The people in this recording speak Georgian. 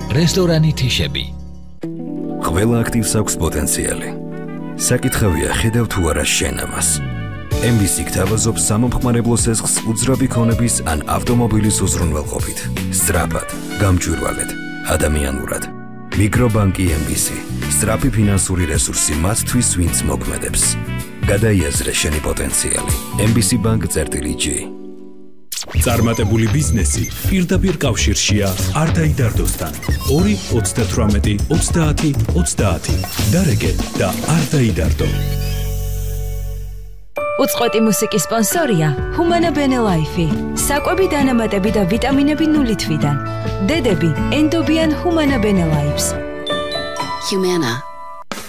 რესტორანი თიშები. ყველა აქტივს აქვს პოტენციალი. საკითხავია ხედავ თუ არა შენ ამას. MBC გთავაზობს სამომხმარებლო სესხს უძრავი ქონების ან ავტომობილის უზრუნველყოფით. სწრაფად, გამჭვირვალედ, ადამიანურად. მიკრობანკი MBC. სწრაფი ფინანსური რესურსი მათთვის, ვინც მოქმედებს. გადაიაზრე შენი პოტენციალი. MBC Bank-G. წარმატებული ბიზნესი პირდაპირ კავშირშია არდაიდარდოსთან. 2-38-30-30. დარეგე და არდაიდარდო. უწყვეტი მუსიკის სპონსორია Humana Bene Life. საკვები დანამატები და ვიტამინები 0 თვიდან. დედები ენდობიან Humana Bene Lives. Humana.